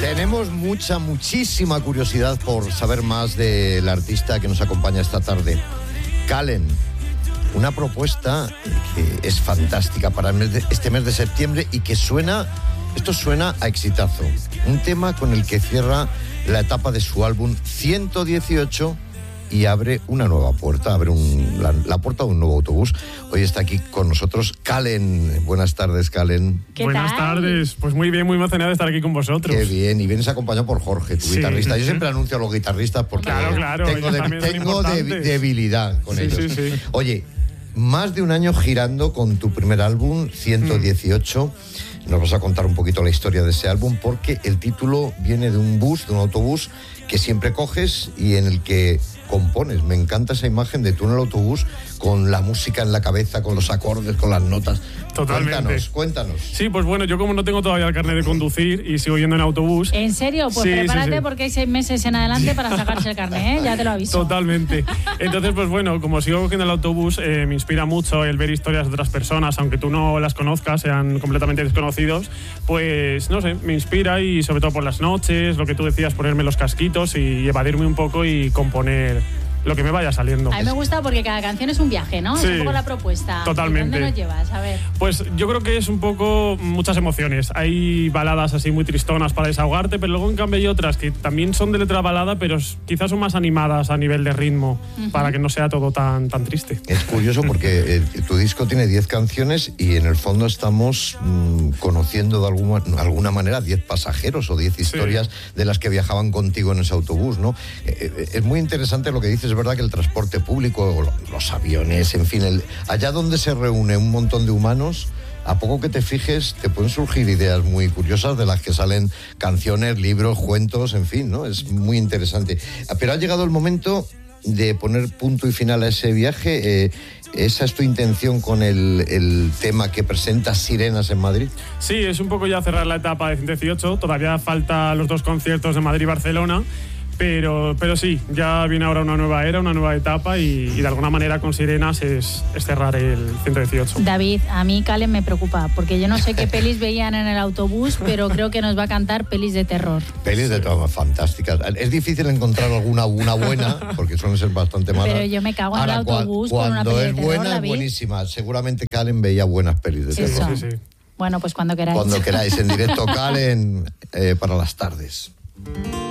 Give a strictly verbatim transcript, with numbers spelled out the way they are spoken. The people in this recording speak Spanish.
Tenemos mucha, muchísima curiosidad por saber más del artista que nos acompaña esta tarde. Kallen, una propuesta que es fantástica para el mes de, este mes de septiembre y que suena, esto suena a exitazo. Un tema con el que cierra la etapa de su álbum ciento dieciocho y abre una nueva puerta, abre un, la, la puerta de un nuevo autobús. Hoy está aquí con nosotros Kallen. Buenas tardes, Kallen. Buenas tal? tardes. Pues muy bien, muy emocionado de estar aquí con vosotros. Qué bien. Y vienes acompañado por Jorge, tu sí. guitarrista. Yo siempre anuncio a los guitarristas porque claro, claro, tengo, de, tengo de, debilidad con sí, ellos. Sí, sí. Oye, más de un año girando con tu primer álbum, ciento dieciocho. Mm. Nos vas a contar un poquito la historia de ese álbum porque el título viene de un bus, de un autobús que siempre coges y en el que compones. Me encanta esa imagen de tú en el autobús con la música en la cabeza, con los acordes, con las notas. Totalmente. Cuéntanos, cuéntanos. Sí, pues bueno, yo como no tengo todavía el carnet de conducir y sigo yendo en autobús... ¿En serio? Pues sí, prepárate sí, sí. porque hay seis meses en adelante para sacarse el carnet, ¿eh? Ya te lo aviso. Totalmente. Entonces, pues bueno, como sigo cogiendo el autobús, eh, me inspira mucho el ver historias de otras personas, aunque tú no las conozcas, sean completamente desconocidos, pues no sé, me inspira y sobre todo por las noches, lo que tú decías, ponerme los casquitos y evadirme un poco y componer lo que me vaya saliendo. A mí me gusta porque cada canción es un viaje, ¿no? Sí, es un poco la propuesta. Totalmente. ¿Dónde nos llevas? A ver. Pues yo creo que es un poco muchas emociones. Hay baladas así muy tristonas para desahogarte, pero luego en cambio hay otras que también son de letra balada, pero quizás son más animadas a nivel de ritmo, uh-huh. para que no sea todo tan, tan triste. Es curioso porque eh, tu disco tiene diez canciones y en el fondo estamos mmm, conociendo de alguna, alguna manera diez pasajeros o diez historias sí. de las que viajaban contigo en ese autobús, ¿no? Eh, eh, es muy interesante lo que dices. Es verdad que el transporte público, los aviones, en fin, el, allá donde se reúne un montón de humanos, a poco que te fijes, te pueden surgir ideas muy curiosas de las que salen canciones, libros, cuentos, en fin, ¿no? Es muy interesante. Pero ha llegado el momento de poner punto y final a ese viaje. Eh, ¿Esa es tu intención con el, el tema que presenta Sirenas en Madrid? Sí, es un poco ya cerrar la etapa de ciento dieciocho. Todavía falta los dos conciertos de Madrid y Barcelona. Pero, pero sí, ya viene ahora una nueva era, una nueva etapa y, y de alguna manera con Sirenas es, es cerrar el ciento dieciocho. David, a mí Kallen me preocupa porque yo no sé qué pelis veían en el autobús, pero creo que nos va a cantar pelis de terror. Pelis de terror fantásticas. Es difícil encontrar alguna una buena porque suelen ser bastante malas. Pero yo me cago en ahora, el autobús cu- con una peli de terror. Cuando es buena, David. Es buenísima. Seguramente Kallen veía buenas pelis de terror. Sí, sí. Bueno, pues cuando queráis. Cuando queráis, en directo Kallen eh, para las tardes.